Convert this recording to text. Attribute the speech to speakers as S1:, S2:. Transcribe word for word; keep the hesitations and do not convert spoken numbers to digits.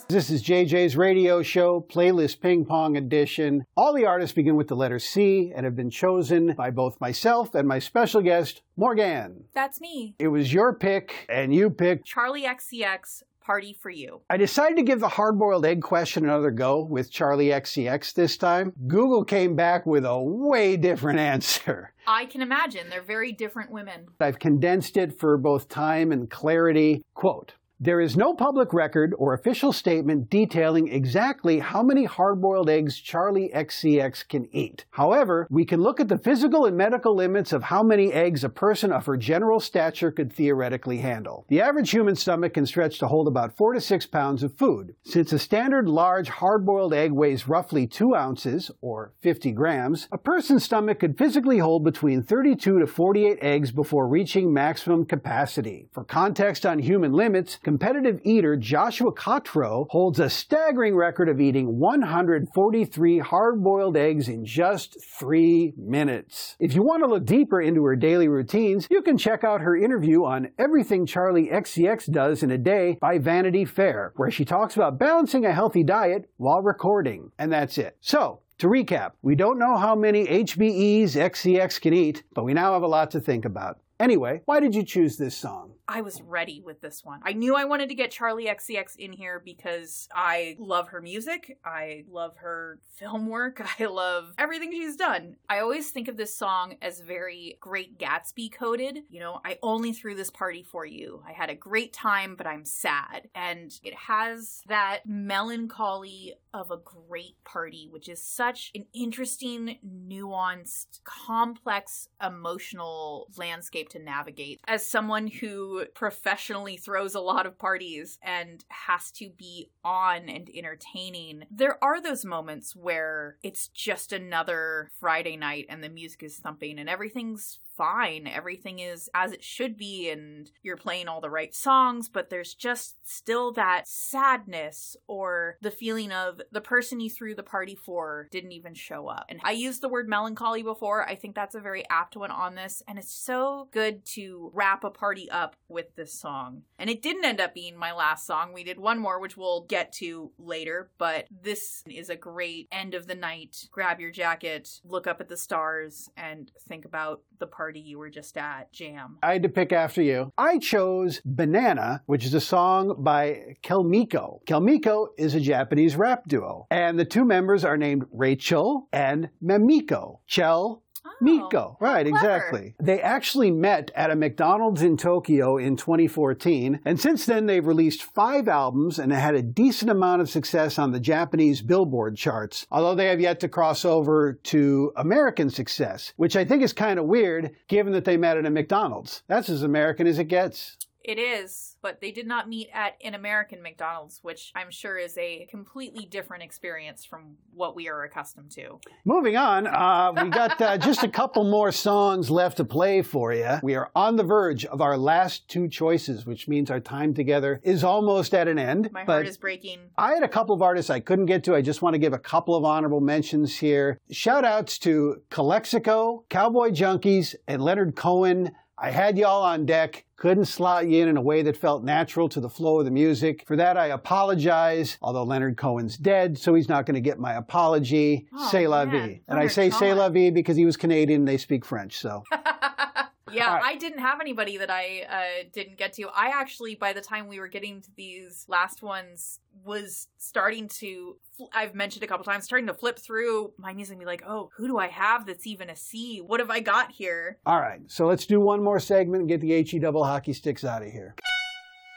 S1: This is J J's radio show, Playlist Ping Pong Edition. All the artists begin with the letter C and have been chosen by both myself and my special guest, Morgan.
S2: That's me.
S1: It was your pick, and you picked
S2: Charli X C X, Party for You.
S1: I decided to give the hard-boiled egg question another go with Charli X C X this time. Google came back with a way different answer.
S2: I can imagine. They're very different women.
S1: I've condensed it for both time and clarity. Quote, there is no public record or official statement detailing exactly how many hard-boiled eggs Charli X C X can eat. However, we can look at the physical and medical limits of how many eggs a person of her general stature could theoretically handle. The average human stomach can stretch to hold about four to six pounds of food. Since a standard large hard-boiled egg weighs roughly two ounces, or fifty grams, a person's stomach could physically hold between thirty-two to forty-eight eggs before reaching maximum capacity. For context on human limits, competitive eater Joshua Cotro holds a staggering record of eating one hundred forty-three hard-boiled eggs in just three minutes. If you want to look deeper into her daily routines, you can check out her interview on Everything Charli X C X Does in a Day by Vanity Fair, where she talks about balancing a healthy diet while recording. And that's it. So, to recap, we don't know how many H B Es X C X can eat, but we now have a lot to think about. Anyway, why did you choose this song?
S2: I was ready with this one. I knew I wanted to get Charli X C X in here because I love her music. I love her film work. I love everything she's done. I always think of this song as very Great Gatsby coded. You know, I only threw this party for you. I had a great time, but I'm sad. And it has that melancholy of a great party, which is such an interesting, nuanced, complex, emotional landscape to navigate. As someone who professionally throws a lot of parties and has to be on and entertaining, there are those moments where it's just another Friday night and the music is thumping and everything's fine. Everything is as it should be and you're playing all the right songs, but there's just still that sadness or the feeling of the person you threw the party for didn't even show up. And I used the word melancholy before. I think that's a very apt one on this, and it's so good to wrap a party up with this song. And it didn't end up being my last song. We did one more, which we'll get to later, but this is a great end of the night. Grab your jacket, look up at the stars, and think about the party you were just at jam.
S1: I had to pick after you. I chose Banana, which is a song by Kelmiko. Kelmiko is a Japanese rap duo, and the two members are named Rachel and Mamiko. Chel Miko. Right,
S2: clever.
S1: Exactly. They actually met at a McDonald's in Tokyo in twenty fourteen, and since then they've released five albums and had a decent amount of success on the Japanese Billboard charts, although they have yet to cross over to American success, which I think is kind of weird given that they met at a McDonald's. That's as American as it gets.
S2: It is, but they did not meet at an American McDonald's, which I'm sure is a completely different experience from what we are accustomed to.
S1: Moving on, uh, we got uh, just a couple more songs left to play for you. We are on the verge of our last two choices, which means our time together is almost at an end.
S2: My heart is breaking.
S1: I had a couple of artists I couldn't get to. I just want to give a couple of honorable mentions here. Shout outs to Calexico, Cowboy Junkies, and Leonard Cohen. I had y'all on deck, couldn't slot you in in a way that felt natural to the flow of the music. For that, I apologize, although Leonard Cohen's dead, so he's not going to get my apology.
S2: Oh,
S1: C'est la
S2: man.
S1: vie. And
S2: Leonard
S1: I say
S2: Cohen.
S1: c'est la vie because he was Canadian and they speak French, so...
S2: Yeah,
S1: right.
S2: I didn't have anybody that I uh, didn't get to. I actually, by the time we were getting to these last ones, was starting to, fl- I've mentioned a couple times, starting to flip through my music and be like, oh, who do I have that's even a C? What have I got here?
S1: All right, so let's do one more segment and get the H E double hockey sticks out of here.